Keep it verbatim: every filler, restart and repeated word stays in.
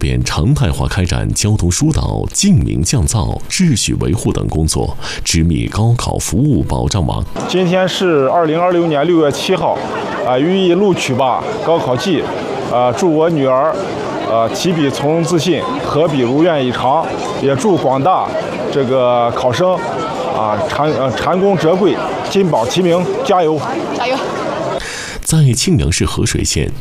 练常态化开展交通疏导、净明降噪、秩序维护等工作，织密高考服务保障网。 今天是二零二六年六月七号，啊，寓意录取吧高考季，啊，祝我女儿，呃，提笔从容自信，合笔如愿以偿，也祝广大这个考生，啊，蟾呃蟾宫折桂，金榜题名，加油！ 加油！ 在庆阳市河水县，